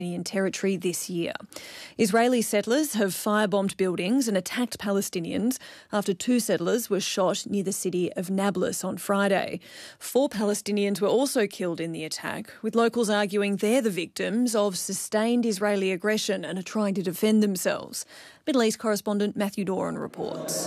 in territory this year. Israeli settlers have firebombed buildings and attacked Palestinians after 2 settlers were shot near the city of Nablus on Friday. 4 Palestinians were also killed in the attack, with locals arguing they're the victims of sustained Israeli aggression and are trying to defend themselves. Middle East correspondent Matthew Doran reports.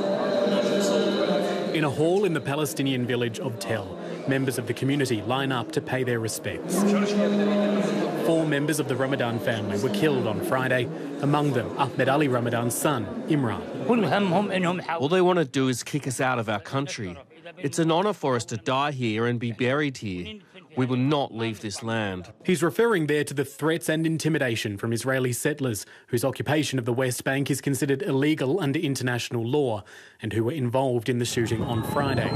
In a hall in the Palestinian village of Tel, members of the community line up to pay their respects. 4 members of the Ramadan family were killed on Friday, among them Ahmed Ali Ramadan's son, Imran. All they want to do is kick us out of our country. It's an honour for us to die here and be buried here. We will not leave this land. He's referring there to the threats and intimidation from Israeli settlers, whose occupation of the West Bank is considered illegal under international law, and who were involved in the shooting on Friday.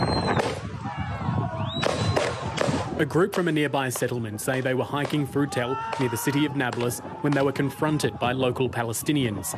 A group from a nearby settlement say they were hiking through Tel near the city of Nablus when they were confronted by local Palestinians.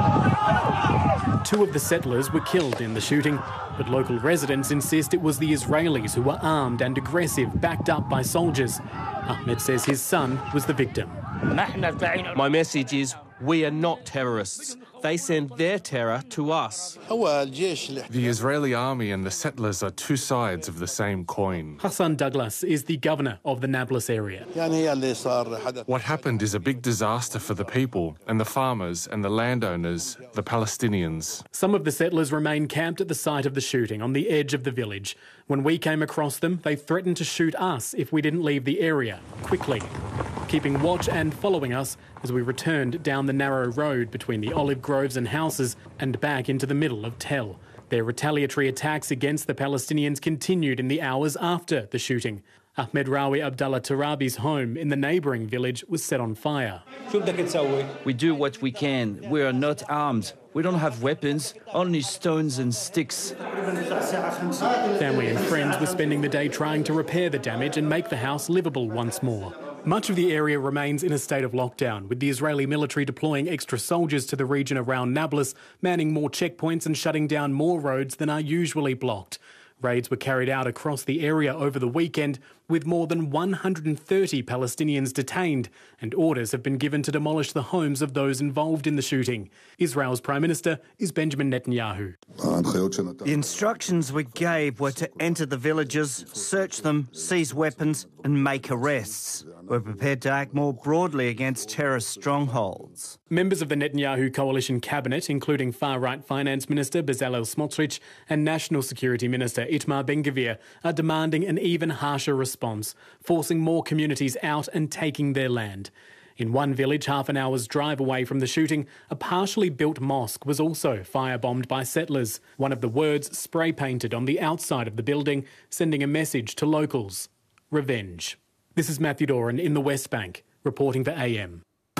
2 of the settlers were killed in the shooting, but local residents insist it was the Israelis who were armed and aggressive, backed up by soldiers. Ahmed says his son was the victim. My message is, we are not terrorists. They send their terror to us. The Israeli army and the settlers are 2 sides of the same coin. Hassan Douglas is the governor of the Nablus area. What happened is a big disaster for the people and the farmers and the landowners, the Palestinians. Some of the settlers remain camped at the site of the shooting on the edge of the village. When we came across them, they threatened to shoot us if we didn't leave the area quickly, keeping watch and following us as we returned down the narrow road between the olive groves and houses and back into the middle of Tel. Their retaliatory attacks against the Palestinians continued in the hours after the shooting. Ahmed Rawi Abdallah Tarabi's home in the neighbouring village was set on fire. We do what we can. We are not armed. We don't have weapons, only stones and sticks. Family and friends were spending the day trying to repair the damage and make the house livable once more. Much of the area remains in a state of lockdown, with the Israeli military deploying extra soldiers to the region around Nablus, manning more checkpoints and shutting down more roads than are usually blocked. Raids were carried out across the area over the weekend, with more than 130 Palestinians detained, and orders have been given to demolish the homes of those involved in the shooting. Israel's Prime Minister is Benjamin Netanyahu. The instructions we gave were to enter the villages, search them, seize weapons and make arrests. We're prepared to act more broadly against terrorist strongholds. Members of the Netanyahu coalition cabinet, including far-right Finance Minister Bezalel Smotrich and National Security Minister Itamar Ben-Gvir, are demanding an even harsher response, forcing more communities out and taking their land. In one village half an hour's drive away from the shooting, a partially built mosque was also firebombed by settlers. One of the words spray-painted on the outside of the building, sending a message to locals: revenge. This is Matthew Doran in the West Bank, reporting for AM.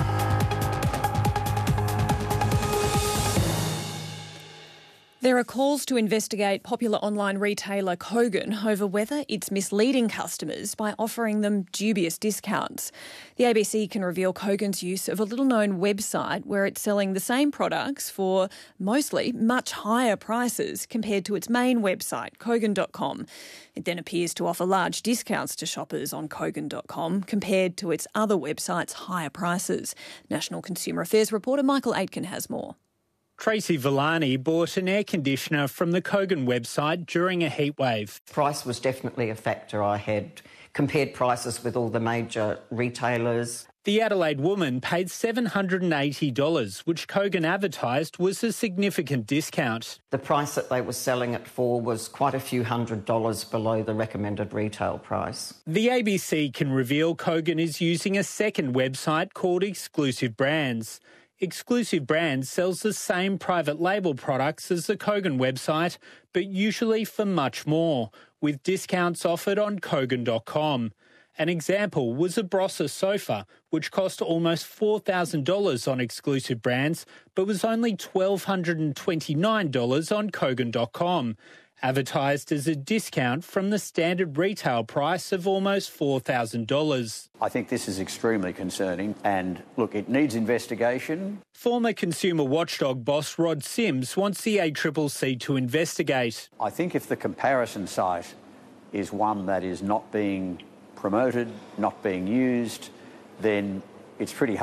There are calls to investigate popular online retailer Kogan over whether it's misleading customers by offering them dubious discounts. The ABC can reveal Kogan's use of a little-known website where it's selling the same products for mostly much higher prices compared to its main website, Kogan.com. It then appears to offer large discounts to shoppers on Kogan.com compared to its other websites' higher prices. National Consumer Affairs reporter Michael Aitken has more. Tracy Villani bought an air conditioner from the Kogan website during a heatwave. Price was definitely a factor. I had compared prices with all the major retailers. The Adelaide woman paid $780, which Kogan advertised was a significant discount. The price that they were selling it for was quite a few $100s below the recommended retail price. The ABC can reveal Kogan is using a second website called Exclusive Brands. Exclusive Brands sells the same private label products as the Kogan website, but usually for much more, with discounts offered on Kogan.com. An example was a Brossa sofa, which cost almost $4,000 on Exclusive Brands, but was only $1,229 on Kogan.com, advertised as a discount from the standard retail price of almost $4,000. I think this is extremely concerning and, look, it needs investigation. Former consumer watchdog boss Rod Sims wants the ACCC to investigate. I think if the comparison site is one that is not being promoted, not being used, then it's pretty